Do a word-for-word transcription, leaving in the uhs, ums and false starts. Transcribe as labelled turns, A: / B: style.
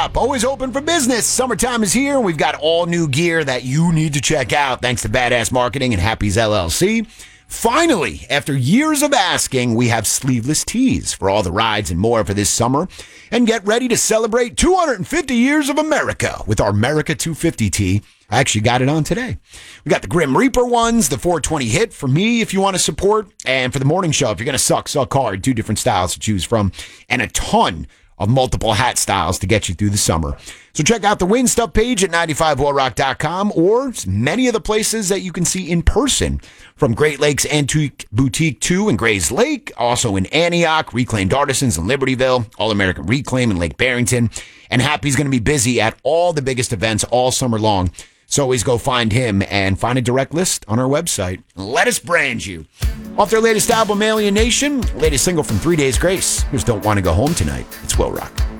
A: Shop, always open for business. Summertime is here, and we've got all new gear that you need to check out thanks to Badass Marketing and Happy's L L C. Finally, after years of asking, we have sleeveless tees for all the rides and more for this summer. And get ready to celebrate two hundred fifty years of America with our America two fifty tee. I actually got it on today. We got the Grim Reaper ones, the four twenty hit for me if you want to support, and for the morning show if you're going to suck, suck hard. Two different styles to choose from, and a ton of multiple hat styles to get you through the summer. So check out the Win Stuff page at ninety-five oil rock dot com or many of the places that you can see in person, from Great Lakes Antique Boutique two in Grays Lake, also in Antioch, Reclaimed Artisans in Libertyville, All-American Reclaim in Lake Barrington, and Happy's going to be busy at all the biggest events all summer long. So always go find him and find a direct list on our website. Let us brand you. Off their latest album, Alien Nation, latest single from Three Days Grace. Here's Don't Want to Go Home Tonight. It's Will Rock.